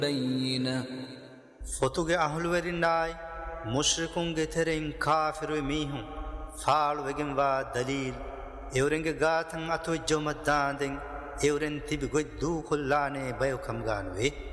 بينة فتوغي أهلوريناي مشركونغي ترين كافر ميهم فال وگنوا دليل اورنگي غاتن اتو جومداندين اورن تيبي گوي دو كلاني بايو كمغانوي